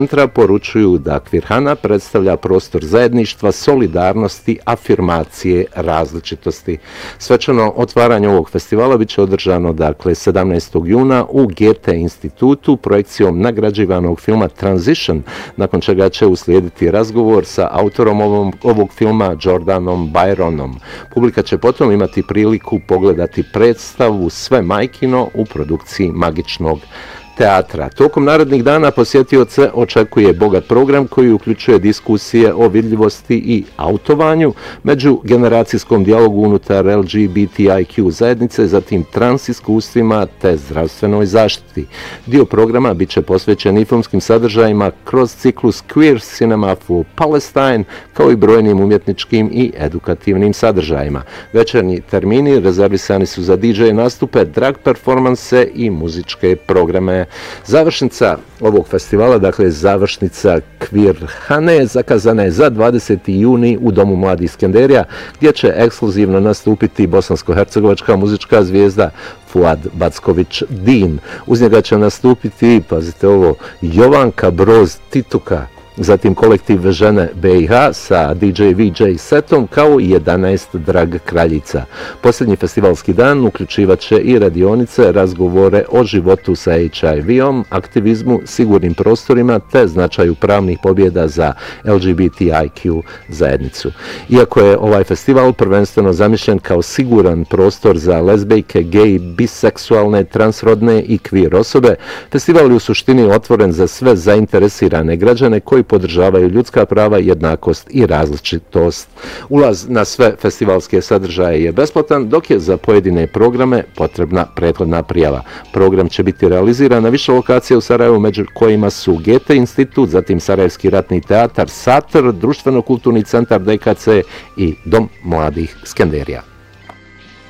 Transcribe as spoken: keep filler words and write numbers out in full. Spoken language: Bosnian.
centra poručuju da Kvirhana predstavlja prostor zajedništva, solidarnosti, afirmacije, različitosti. Svečano otvaranje ovog festivala biće održano dakle sedamnaestog juna u G T institutu projekcijom nagrađivanog filma Transition, nakon čega će uslijediti razgovor sa autorom ovog, ovog filma Jordanom Byronom. Publika će potom imati priliku pogledati predstavu Sve majkino u produkciji Magičnog teatra. Tokom narednih dana posjetioce očekuje bogat program koji uključuje diskusije o vidljivosti i autovanju, međugeneracijskom dijalogu unutar L G B T I Q zajednice, zatim trans iskustvima te zdravstvenoj zaštiti. Dio programa bit će posvećen i filmskim sadržajima kroz ciklus Queer Cinema for Palestine, kao i brojnim umjetničkim i edukativnim sadržajima. Večernji termini rezervisani su za D J nastupe, drag performanse i muzičke programe. Završnica ovog festivala, dakle završnica Kvirhane, zakazana je za dvadeseti juni u Domu mladih Skenderija, gdje će ekskluzivno nastupiti bosansko-hercegovačka muzička zvijezda Fuad Backović-Din. Uz njega će nastupiti, pazite ovo, Jovanka Broz Tituka, zatim kolektiv Žene B i H sa D J V J setom, kao i jedanaest drag kraljica. Posljednji festivalski dan uključivat će i radionice, razgovore o životu sa H I V-om, aktivizmu, sigurnim prostorima te značaju pravnih pobjeda za L G B T I Q zajednicu. Iako je ovaj festival prvenstveno zamišljen kao siguran prostor za lezbejke, gej, biseksualne, transrodne i queer osobe, festival je u suštini otvoren za sve zainteresirane građane koji podržavaju ljudska prava, jednakost i različitost. Ulaz na sve festivalske sadržaje je besplatan, dok je za pojedine programe potrebna prethodna prijava. Program će biti realiziran na više lokacija u Sarajevu, među kojima su G T institut, zatim Sarajevski ratni teatar, Satr, Društveno-kulturni centar D K C i Dom mladih Skenderija.